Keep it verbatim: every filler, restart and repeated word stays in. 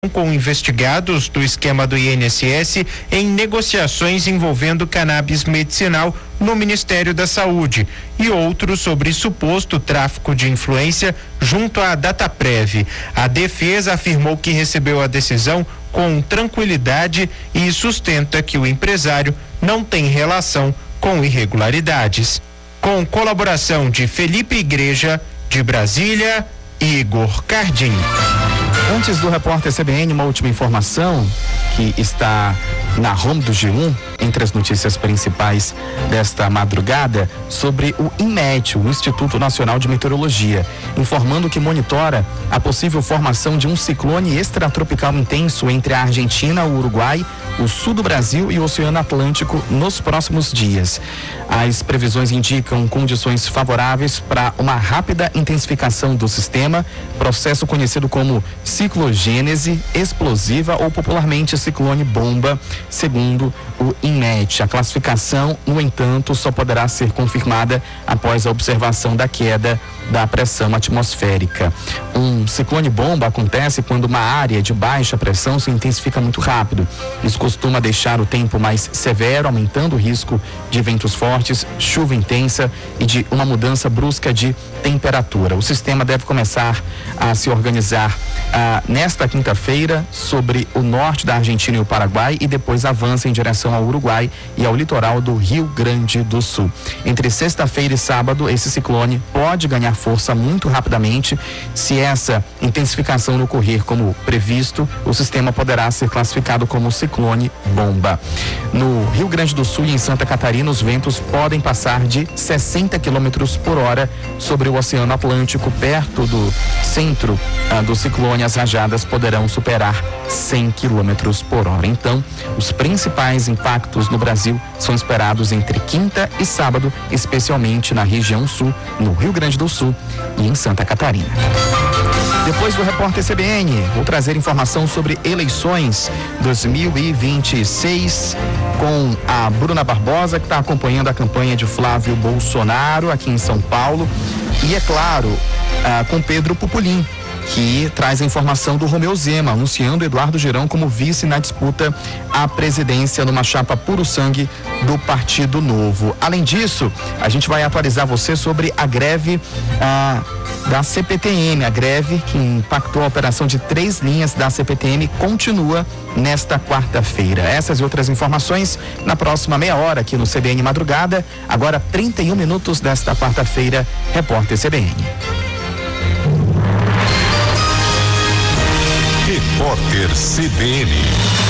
com investigados do esquema do I N S S em negociações envolvendo cannabis medicinal no Ministério da Saúde e outros sobre suposto tráfico de influência junto à Dataprev. A defesa afirmou que recebeu a decisão com tranquilidade e sustenta que o empresário não tem relação com irregularidades. Com colaboração de Felipe Igreja, de Brasília, Igor Cardim. Antes do repórter C B N, uma última informação que está na home do G um, entre as notícias principais desta madrugada, sobre o INMET, o Instituto Nacional de Meteorologia, informando que monitora a possível formação de um ciclone extratropical intenso entre a Argentina, o Uruguai, o sul do Brasil e o Oceano Atlântico nos próximos dias. As previsões indicam condições favoráveis para uma rápida intensificação do sistema, processo conhecido como ciclogênese explosiva ou popularmente ciclone bomba, segundo o INMET. A classificação, no entanto, só poderá ser confirmada após a observação da queda da pressão atmosférica. Um ciclone bomba acontece quando uma área de baixa pressão se intensifica muito rápido. Isso costuma deixar o tempo mais severo, aumentando o risco de ventos fortes, chuva intensa e de uma mudança brusca de temperatura. O sistema deve começar a se organizar ah, nesta quinta-feira sobre o norte da Argentina e o Paraguai e depois avança em direção ao Uruguai e ao litoral do Rio Grande do Sul. Entre sexta-feira e sábado, esse ciclone pode ganhar força muito rapidamente. Se essa intensificação não ocorrer como previsto, o sistema poderá ser classificado como ciclone bomba. No Rio Grande do Sul e em Santa Catarina, os ventos podem passar de sessenta quilômetros por hora sobre o Oceano Atlântico. Perto do centro ah, do ciclone, as rajadas poderão superar cem quilômetros por hora. Então, os principais impactos no Brasil são esperados entre quinta e sábado, especialmente na região sul, no Rio Grande do Sul e em Santa Catarina. Depois do repórter C B N, vou trazer informação sobre eleições dois mil e vinte e seis com a Bruna Barbosa, que está acompanhando a campanha de Flávio Bolsonaro aqui em São Paulo, e é claro, ah, com Pedro Pupolin, que traz a informação do Romeu Zema, anunciando Eduardo Girão como vice na disputa à presidência numa chapa puro sangue do Partido Novo. Além disso, a gente vai atualizar você sobre a greve ah, da C P T M. A greve que impactou a operação de três linhas da C P T M continua nesta quarta-feira. Essas e outras informações na próxima meia hora aqui no C B N Madrugada. Agora trinta e um minutos desta quarta-feira, repórter C B N. Repórter C B N.